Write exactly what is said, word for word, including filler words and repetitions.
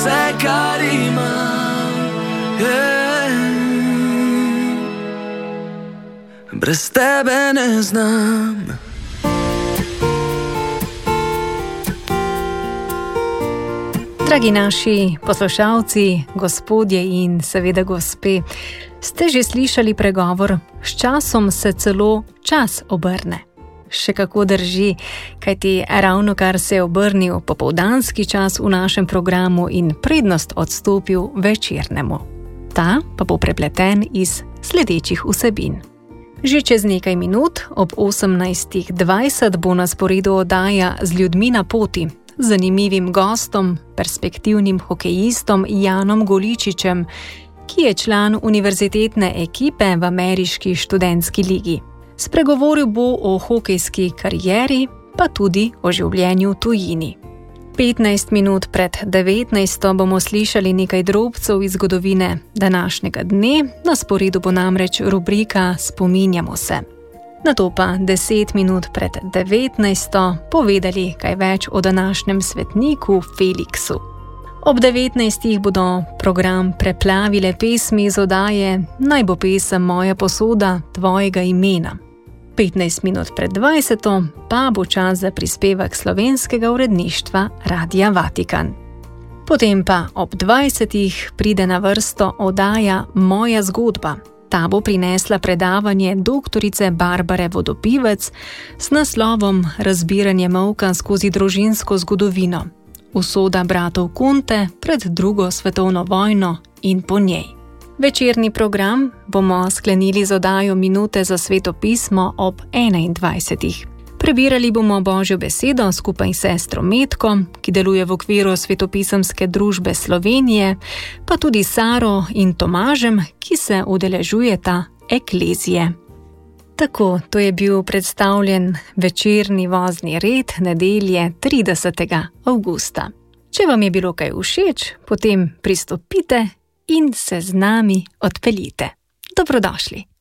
vse, kar imam. Yeah. Brez tebe ne znam. Dragi naši poslušalci, gospodje in seveda gospe, ste že slišali pregovor, s časom se celo čas obrne. Še kako drži, kajti ravno kar se je obrnil popoldanski čas v našem programu in prednost odstopil večernemu. Ta pa bo prepleten iz sledečih vsebin. Že čez nekaj minut, ob osemnajst dvajset, bo na sporedu oddaja Z ljudmi na poti, z zanimivim gostom, perspektivnim hokejistom Janom Goličičem, ki je član univerzitetne ekipe v ameriški študentski ligi. Spregovoril bo o hokejski karieri, pa tudi o življenju v tujini. petnajst minut pred devetnajsto bomo slišali nekaj drobcev iz zgodovine današnjega dne, na sporedu bo namreč rubrika Spominjamo se. Nato pa deset minut pred devetnajsto povedali kaj več o današnjem svetniku Feliksu. Ob devetnajstih bodo program preplavile pesmi iz oddaje Naj bo pesem moja posoda tvojega imena. petnajst minut pred dvajseto pa bo čas za prispevek slovenskega uredništva Radia Vatikan. Potem pa ob dvajsetih pride na vrsto oddaja Moja zgodba. Ta bo prinesla predavanje doktorice Barbare Vodopivec s naslovom Razbiranje molka skozi družinsko zgodovino. Usoda bratov Kunte pred drugo svetovno vojno in po njej. Večerni program bomo sklenili z oddajo Minute za sveto pismo ob enaindvajsetih. Prebirali bomo Božjo besedo skupaj s sestro Metko, ki deluje v okviru Svetopisemske družbe Slovenije, pa tudi Saro in Tomažem, ki se udeležujeta eklezije. Tako, to je bil predstavljen večerni vozni red nedelje tridesetega avgusta. Če vam je bilo kaj všeč, potem pristopite in se z nami odpeljite. Dobrodošli.